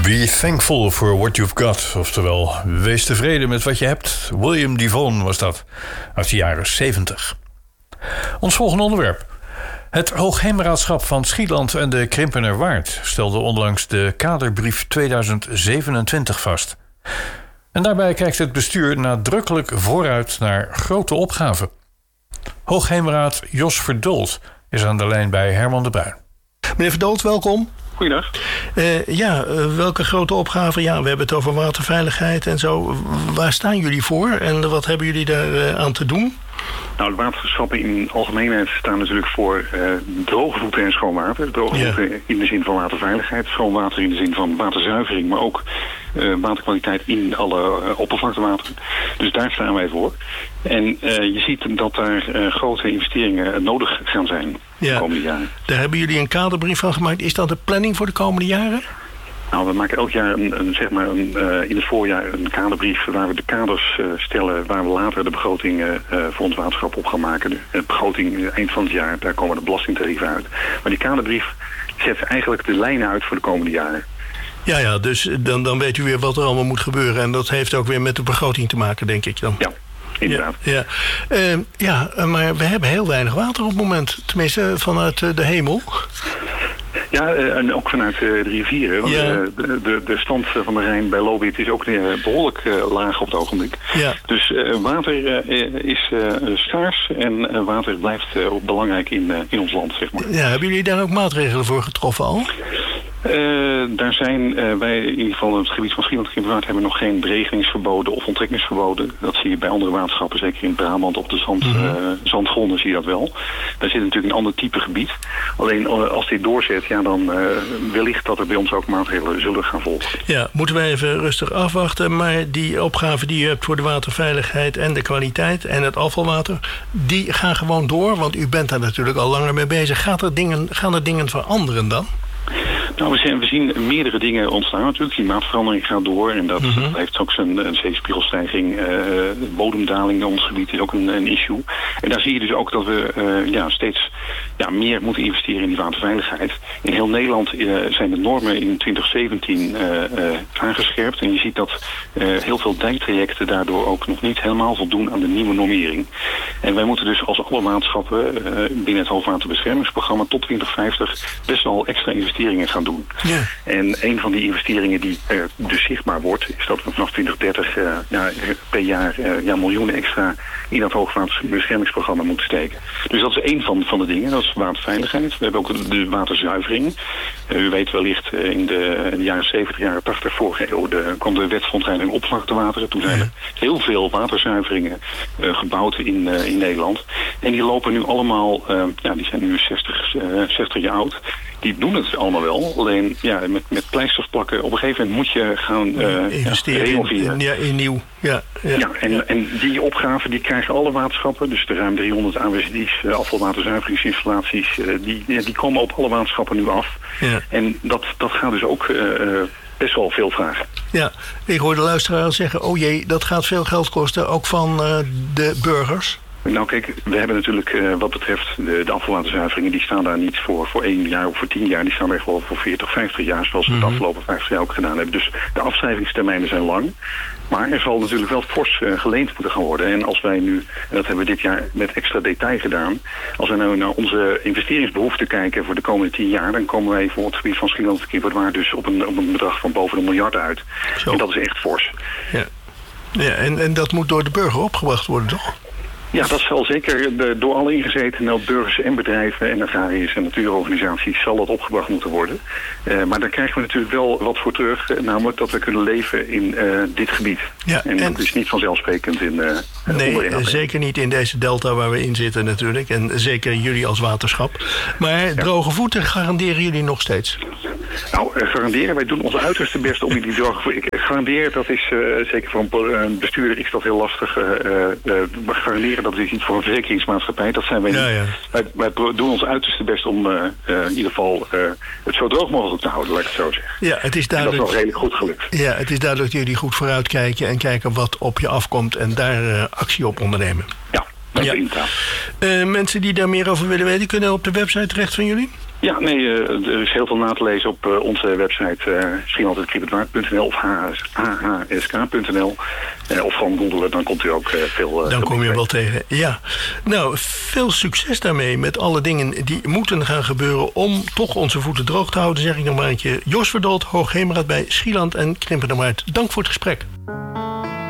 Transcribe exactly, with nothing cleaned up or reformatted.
Be thankful for what you've got. Oftewel, wees tevreden met wat je hebt. William Devon was dat, uit de jaren zeventig. Ons volgende onderwerp. Het Hoogheemraadschap van Schieland en de Krimpenerwaard stelde onlangs de kaderbrief tweeduizend zevenentwintig vast. En daarbij kijkt het bestuur nadrukkelijk vooruit naar grote opgaven. Hoogheemraad Jos Verdoold is aan de lijn bij Herman de Bruin. Meneer Verdoold, welkom. Goeiedag. Uh, ja, uh, welke grote opgaven? Ja, we hebben het over waterveiligheid en zo. Waar staan jullie voor en wat hebben jullie daar uh, aan te doen? Nou, de waterschappen in algemeenheid staan natuurlijk voor uh, droge voeten en schoon water. Droge voeten ja. in de zin van waterveiligheid, schoon water in de zin van waterzuivering, maar ook uh, waterkwaliteit in alle uh, oppervlaktewater. Dus daar staan wij voor. En uh, je ziet dat daar uh, grote investeringen nodig gaan zijn ja. de komende jaren. Daar hebben jullie een kaderbrief van gemaakt. Is dat de planning voor de komende jaren? Nou, we maken elk jaar een, een, zeg maar een, uh, in het voorjaar een kaderbrief waar we de kaders uh, stellen, waar we later de begroting uh, voor ons waterschap op gaan maken. De, de begroting uh, eind van het jaar, daar komen de belastingtarieven uit. Maar die kaderbrief zet eigenlijk de lijnen uit voor de komende jaren. Ja, ja, dus dan, dan weet u weer wat er allemaal moet gebeuren. En dat heeft ook weer met de begroting te maken, denk ik dan. Ja. Inderdaad. Ja, ja. Uh, ja, maar we hebben heel weinig water op het moment. Tenminste, vanuit uh, de hemel. Ja, en ook vanuit uh, de rivieren. Want, ja. uh, de, de, de stand van de Rijn bij Lobith is ook uh, behoorlijk uh, laag op het ogenblik. Ja. Dus uh, water uh, is uh, schaars en uh, water blijft uh, belangrijk in, uh, in ons land, zeg maar. Ja, hebben jullie daar ook maatregelen voor getroffen al? Uh, daar zijn uh, wij, in ieder geval in het gebied van Schieland en Krimpenerwaard, hebben we nog geen beregeningsverboden of onttrekkingsverboden. Dat zie je bij andere waterschappen, zeker in Brabant op de zand, mm-hmm. uh, zandgronden zie je dat wel. Daar zit natuurlijk een ander type gebied. Alleen uh, als dit doorzet, ja, dan uh, wellicht dat er bij ons ook maatregelen zullen gaan volgen. Ja, moeten wij even rustig afwachten. Maar die opgaven die u hebt voor de waterveiligheid en de kwaliteit en het afvalwater, die gaan gewoon door. Want u bent daar natuurlijk al langer mee bezig. Gaat er dingen, gaan er dingen veranderen dan? Nou, we zien, we zien meerdere dingen ontstaan natuurlijk. Klimaatverandering gaat door en dat, mm-hmm. dat heeft ook zijn een zeespiegelstijging. Uh, bodemdaling in ons gebied is ook een, een issue. En daar zie je dus ook dat we uh, ja, steeds ja, meer moeten investeren in die waterveiligheid. In heel Nederland uh, zijn de normen in twintig zeventien uh, uh, aangescherpt. En je ziet dat uh, heel veel dijktrajecten daardoor ook nog niet helemaal voldoen aan de nieuwe normering. En wij moeten dus als alle waterschappen uh, binnen het hoogwaterbeschermingsprogramma tot twintig vijftig best wel extra investeringen gaan doen. Ja. En een van die investeringen die uh, dus zichtbaar wordt, is dat we vanaf twintig dertig uh, ja, per jaar uh, ja, miljoenen extra in dat hoogwaterbeschermingsprogramma moeten steken. Dus dat is één van, van de dingen, dat is waterveiligheid. We hebben ook de waterzuivering. Uh, u weet wellicht, uh, in, de, in de jaren zeventig, jaren tachtig vorige eeuw de, kwam de wet verontreiniging oppervlaktewateren. Toen zijn er heel veel waterzuiveringen uh, gebouwd in, uh, in Nederland. En die lopen nu allemaal, uh, ja, die zijn nu zestig, uh, zestig jaar oud. Die doen het allemaal wel, alleen ja, met, met pleisters plakken. Op een gegeven moment moet je gaan uh, investeren ja, renoveren. In, ja, in nieuw. Ja, ja. ja en, ja. en die opgave die krijgen alle waterschappen. Dus de ruim driehonderd A W S D's, uh, afvalwaterzuiveringsinstallaties, uh, die, ja, die komen op alle waterschappen nu af. Ja. En dat, dat gaat dus ook uh, best wel veel vragen. Ja, ik hoor de luisteraar zeggen, oh jee, dat gaat veel geld kosten, ook van uh, de burgers. Nou kijk, we hebben natuurlijk uh, wat betreft de, de afvalwaterzuiveringen, die staan daar niet voor, voor één jaar of voor tien jaar. Die staan echt wel voor veertig, vijftig jaar, zoals we mm-hmm. de afgelopen vijftig jaar ook gedaan hebben. Dus de afschrijvingstermijnen zijn lang. Maar er zal natuurlijk wel fors uh, geleend moeten gaan worden. En als wij nu, en dat hebben we dit jaar met extra detail gedaan, als we nou naar onze investeringsbehoeften kijken voor de komende tien jaar, dan komen wij voor het gebied van Schieland en Krimpenerwaard dus op een, op een bedrag van boven een miljard uit. Zo. En dat is echt fors. Ja, ja en, en dat moet door de burger opgebracht worden, toch? Ja, dat zal zeker de, door alle ingezetenen, burgers en bedrijven en agrariërs en natuurorganisaties zal dat opgebracht moeten worden. Uh, maar daar krijgen we natuurlijk wel wat voor terug, uh, namelijk dat we kunnen leven in uh, dit gebied. Ja, en, en dat is niet vanzelfsprekend in uh, Nee, uh, zeker niet in deze delta waar we in zitten natuurlijk. En zeker jullie als waterschap. Maar ja. droge voeten garanderen jullie nog steeds? Nou, uh, garanderen, wij doen ons uiterste best om die droge voeten. Ik garandeer, dat is uh, zeker voor een, een bestuurder is dat heel lastig. Uh, uh, garanderen, dat is niet voor een verzekeringsmaatschappij. Dat zijn wij niet. Ja, ja. Wij, wij doen ons uiterste best om uh, uh, in ieder geval uh, het zo droog mogelijk te houden, laat ik het zo zeggen. Ja, het is duidelijk. En dat is nog redelijk goed gelukt. Ja, het is duidelijk dat jullie goed vooruitkijken en kijken wat op je afkomt en daar uh, actie op ondernemen. Ja, dat is ja. inderdaad. Uh, mensen die daar meer over willen weten, kunnen op de website terecht van jullie? Ja, nee, uh, er is heel veel na te lezen op uh, onze website uh, schieland punt kriepetwaard punt n l of h h s k punt n l. Uh, of gewoon googelen, dan komt u ook uh, veel... Uh, dan veel kom je mee. wel tegen, ja. Nou, veel succes daarmee met alle dingen die moeten gaan gebeuren om toch onze voeten droog te houden, zeg ik nog maar een keer. Jos Verdold, Hoogheemraad bij Schieland en Krimpenerwaard. Dank voor het gesprek.